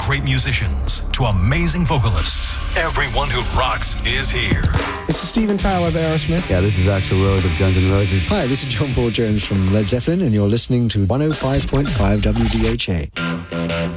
great musicians to amazing vocalists, everyone who rocks is here. This is Steven Tyler of Aerosmith. Yeah, this is Axl Rose of Guns N' Roses. Hi, this is John Paul Jones from Led Zeppelin, and you're listening to 105.5 WDHA.